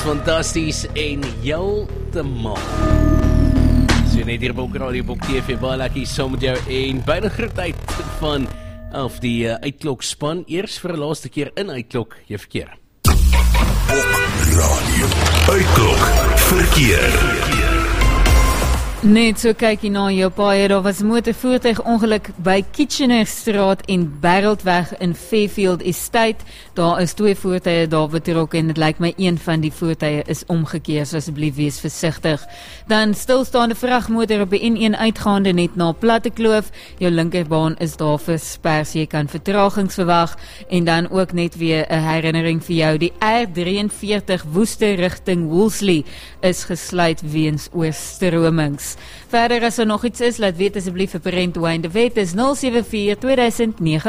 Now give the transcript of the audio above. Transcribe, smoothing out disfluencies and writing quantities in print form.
fantasties en heeltemal. So net hier op Radio Bok TV, baie lekker saam met jou en byna grootheid van of die uitklokspan. Eers vir 'n laaste keer in uitklok, jy verkeer. Radio Uitklok verkeer. Net so kyk jy na jou paai, daar was 'n motorvoertuigongeluk by Kitchenerstraat en Barreldweg in Fairfield Estate. Daar is 2 voertuie daar betrokke en dit lyk my een van die voertuie is omgekeer, so asseblief wees versigtig. Dan stilstaande vragmotor op die N1 uitgaande net na Plattekloof. Jou linkerbaan is daar versper, so jy kan vertragings verwag. En dan ook net weer 'n herinnering vir jou, die R43 Woester rigting Woolsley is gesluit weens oorstromings. Verder as er nog iets is, laat weet asseblief vir Parent Wayne de Wet is 074 2009.